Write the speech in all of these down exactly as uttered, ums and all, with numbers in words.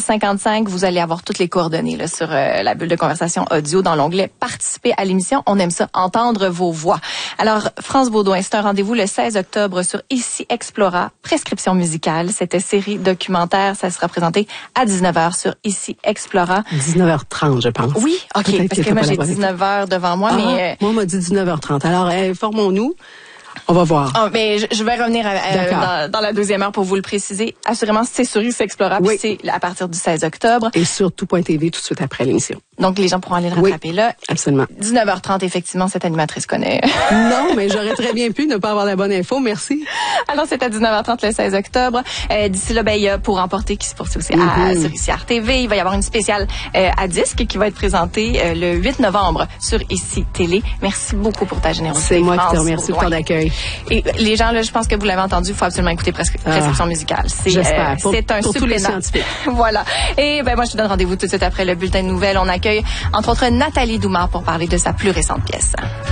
cinquante-cinq. Vous allez avoir toutes les coordonnées là, sur euh, la bulle de conversation audio dans l'onglet « Participer à l'émission ». On aime ça, entendre vos voix. Alors, France Baudouin, c'est un rendez-vous le seize octobre sur Ici Explora, prescription musicale. Cette série documentaire, ça sera présenté à dix-neuf heures sur Ici Explora. dix-neuf heures trente, je pense. Oui, OK, peut-être parce que, que moi, j'ai dix-neuf heures devant moi. Ah, mais euh... Moi, on m'a dit dix-neuf heures trente. Alors, informons-nous. On va voir. Oh, mais je, je vais revenir à, euh, dans, dans la deuxième heure pour vous le préciser. Assurément, c'est sur Ici Explora, oui. Puis c'est à partir du seize octobre. Et sur tout point T V tout de suite après l'émission. Donc, les gens pourront aller le rattraper oui, là. Absolument. dix-neuf heures trente, effectivement, cette animatrice connaît. Non, mais j'aurais très bien pu ne pas avoir la bonne info. Merci. Alors, c'est à dix-neuf heures trente le seize octobre. Euh, d'ici là, ben, il y a Pour emporter qui se poursuit aussi mm-hmm. à, sur Ici R T V. Il va y avoir une spéciale euh, à disque qui va être présentée euh, le huit novembre sur Ici Télé. Merci beaucoup pour ta générosité. C'est moi France, qui te remercie pour ton accueil. Et les gens, là, je pense que vous l'avez entendu, il faut absolument écouter Prescri- ah, Prescription musicale. C'est, j'espère. Euh, pour, c'est un pour tous les scientifiques. Voilà. Et ben moi, je te donne rendez-vous tout de suite après le bulletin de nouvelles. On accueille, entre autres, Nathalie Doumard pour parler de sa plus récente pièce.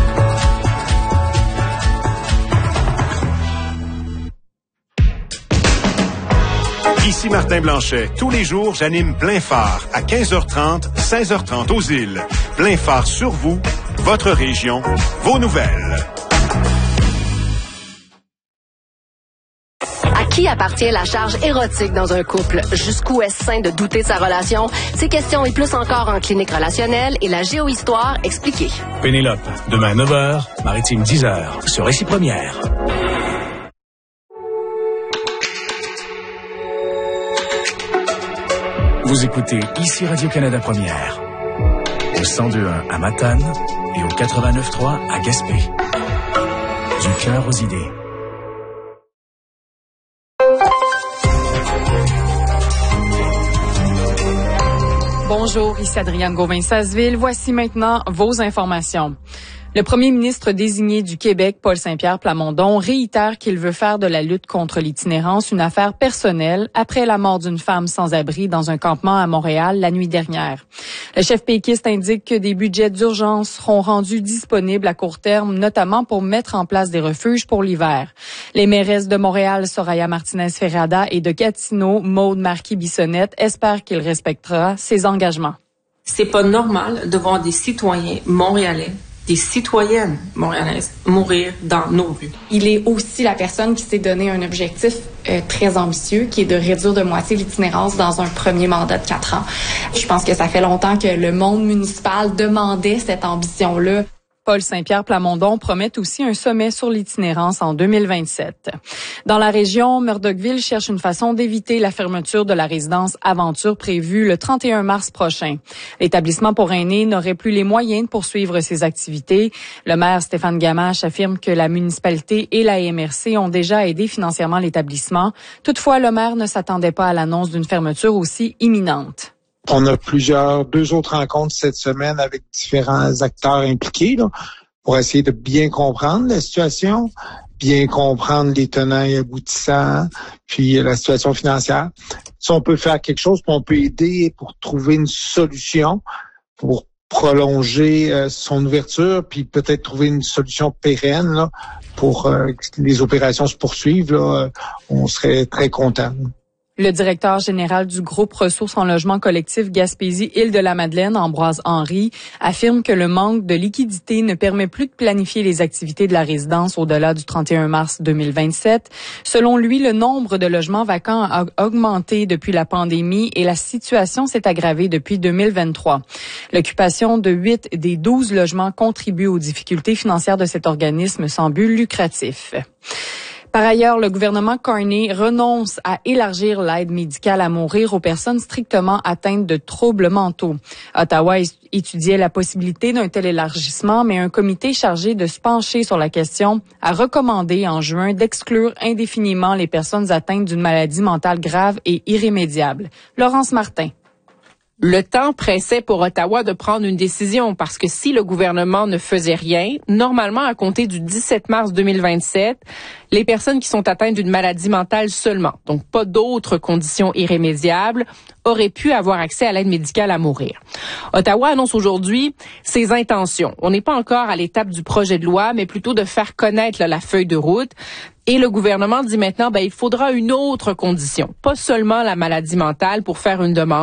Ici Martin Blanchet. Tous les jours, j'anime Plein Phare à quinze heures trente, seize heures trente aux îles. Plein Phare sur vous, votre région, vos nouvelles. À qui appartient la charge érotique dans un couple? Jusqu'où est-ce sain de douter de sa relation? Ces questions et plus encore en clinique relationnelle et la géohistoire expliquée. Pénélope, demain neuf heures, Maritime dix heures, sur Récit Première. Vous écoutez Ici Radio-Canada Première, au cent deux virgule un à Matane et au quatre-vingt-neuf virgule trois à Gaspé. Du cœur aux idées. Bonjour, ici Adrienne Gauvin-Sasseville. Voici maintenant vos informations. Le premier ministre désigné du Québec, Paul Saint-Pierre Plamondon, réitère qu'il veut faire de la lutte contre l'itinérance une affaire personnelle après la mort d'une femme sans abri dans un campement à Montréal la nuit dernière. Le chef péquiste indique que des budgets d'urgence seront rendus disponibles à court terme, notamment pour mettre en place des refuges pour l'hiver. Les mairesses de Montréal, Soraya Martinez-Ferrada, et de Gatineau, Maude Marquis-Bissonnette, espèrent qu'il respectera ses engagements. C'est pas normal de voir des citoyens montréalais, des citoyennes montréalaises mourir dans nos rues. Il est aussi la personne qui s'est donné un objectif euh, très ambitieux, qui est de réduire de moitié l'itinérance dans un premier mandat de quatre ans. Je pense que ça fait longtemps que le monde municipal demandait cette ambition-là. Paul Saint-Pierre Plamondon promet aussi un sommet sur l'itinérance en deux mille vingt-sept. Dans la région, Murdochville cherche une façon d'éviter la fermeture de la résidence Aventure prévue le trente et un mars prochain. L'établissement pour aînés n'aurait plus les moyens de poursuivre ses activités. Le maire Stéphane Gamache affirme que la municipalité et la M R C ont déjà aidé financièrement l'établissement. Toutefois, le maire ne s'attendait pas à l'annonce d'une fermeture aussi imminente. On a plusieurs, deux autres rencontres cette semaine avec différents acteurs impliqués là, pour essayer de bien comprendre la situation, bien comprendre les tenants et aboutissants, puis la situation financière. Si on peut faire quelque chose, puis on peut aider pour trouver une solution pour prolonger euh, son ouverture, puis peut-être trouver une solution pérenne là, pour euh, que les opérations se poursuivent, là, on serait très contents. Le directeur général du groupe Ressources en logement collectif Gaspésie-Île-de-la-Madeleine, Ambroise Henry, affirme que le manque de liquidité ne permet plus de planifier les activités de la résidence au-delà du trente et un mars deux mille vingt-sept. Selon lui, le nombre de logements vacants a augmenté depuis la pandémie et la situation s'est aggravée depuis deux mille vingt-trois. L'occupation de huit des douze logements contribue aux difficultés financières de cet organisme sans but lucratif. Par ailleurs, le gouvernement Carney renonce à élargir l'aide médicale à mourir aux personnes strictement atteintes de troubles mentaux. Ottawa étudiait la possibilité d'un tel élargissement, mais un comité chargé de se pencher sur la question a recommandé en juin d'exclure indéfiniment les personnes atteintes d'une maladie mentale grave et irrémédiable. Laurence Martin. Le temps pressait pour Ottawa de prendre une décision parce que si le gouvernement ne faisait rien, normalement, à compter du dix-sept mars deux mille vingt-sept, les personnes qui sont atteintes d'une maladie mentale seulement, donc pas d'autres conditions irrémédiables, auraient pu avoir accès à l'aide médicale à mourir. Ottawa annonce aujourd'hui ses intentions. On n'est pas encore à l'étape du projet de loi, mais plutôt de faire connaître là, la feuille de route. Et le gouvernement dit maintenant, ben, il faudra une autre condition, pas seulement la maladie mentale pour faire une demande.